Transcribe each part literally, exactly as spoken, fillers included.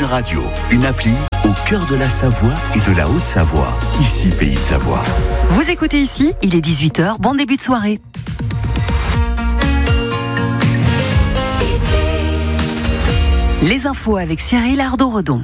Radio, une appli au cœur de la Savoie et de la Haute-Savoie. Ici, Pays de Savoie. Vous écoutez ici, il est dix-huit heures, bon début de soirée. Les infos avec Cyril Ardo-Redon.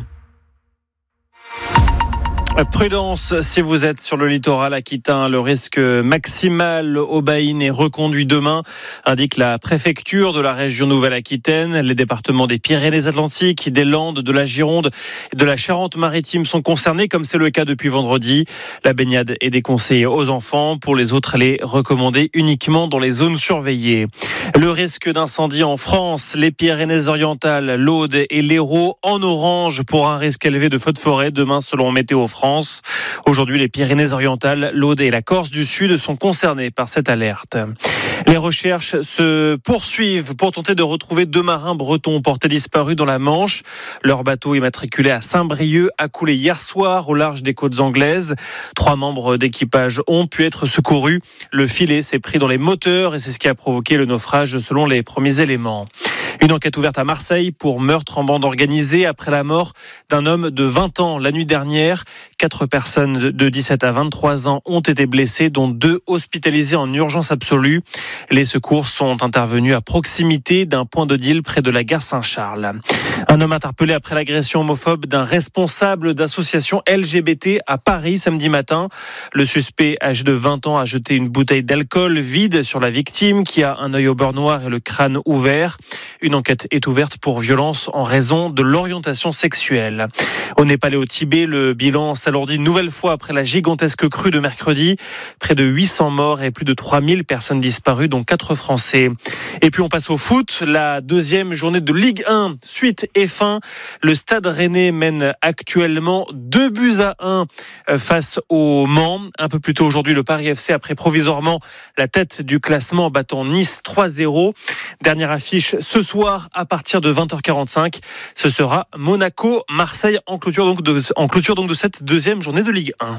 Prudence si vous êtes sur le littoral aquitain. Le risque maximal au baïne est reconduit demain, indique la préfecture de la région Nouvelle-Aquitaine. Les départements des Pyrénées-Atlantiques, des Landes, de la Gironde et de la Charente-Maritime sont concernés, comme c'est le cas depuis vendredi. La baignade est déconseillée aux enfants. Pour les autres, elle est recommandée uniquement dans les zones surveillées. Le risque d'incendie en France, les Pyrénées-Orientales, l'Aude et l'Hérault en orange pour un risque élevé de feux de forêt demain selon Météo France. Aujourd'hui, les Pyrénées-Orientales, l'Aude et la Corse du Sud sont concernés par cette alerte. Les recherches se poursuivent pour tenter de retrouver deux marins bretons portés disparus dans la Manche. Leur bateau immatriculé à Saint-Brieuc a coulé hier soir au large des côtes anglaises. Trois membres d'équipage ont pu être secourus. Le filet s'est pris dans les moteurs et c'est ce qui a provoqué le naufrage selon les premiers éléments. Une enquête ouverte à Marseille pour meurtre en bande organisée après la mort d'un homme de vingt ans la nuit dernière. Quatre personnes de dix-sept à vingt-trois ans ont été blessées, dont deux hospitalisées en urgence absolue. Les secours sont intervenus à proximité d'un point de deal près de la gare Saint-Charles. Un homme interpellé après l'agression homophobe d'un responsable d'association L G B T à Paris samedi matin. Le suspect, âgé de vingt ans, a jeté une bouteille d'alcool vide sur la victime qui a un œil au beurre noir et le crâne ouvert. Une enquête est ouverte pour violence en raison de l'orientation sexuelle. Au Népal et au Tibet, le bilan s'alourdit une nouvelle fois après la gigantesque crue de mercredi. Près de huit cents morts et plus de trois mille personnes disparues, dont quatre Français. Et puis on passe au foot. La deuxième journée de Ligue un, suite et fin. Le Stade Rennais mène actuellement deux buts à un face au Mans. Un peu plus tôt aujourd'hui, le Paris F C a pris provisoirement la tête du classement en battant Nice trois zéro. Dernière affiche ce soir à partir de vingt heures quarante-cinq. Ce sera Monaco-Marseille en clôture donc de, en clôture donc de cette deuxième journée de Ligue un.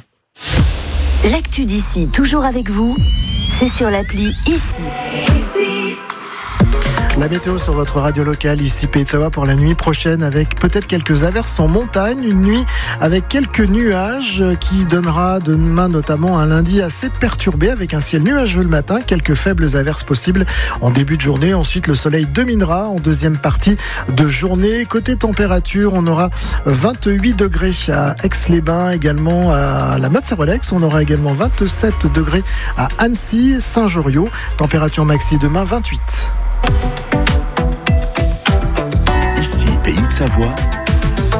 L'actu d'ici, toujours avec vous, c'est sur l'appli Ici. Ici. La météo sur votre radio locale, ici Pays de Savoie pour la nuit prochaine avec peut-être quelques averses en montagne. Une nuit avec quelques nuages qui donnera demain notamment un lundi assez perturbé avec un ciel nuageux le matin. Quelques faibles averses possibles en début de journée. Ensuite, le soleil dominera en deuxième partie de journée. Côté température, on aura vingt-huit degrés à Aix-les-Bains, également à la Motte-Servolex. On aura également vingt-sept degrés à Annecy, Saint-Joriot. Température maxi demain vingt-huit. Ici, Pays de Savoie,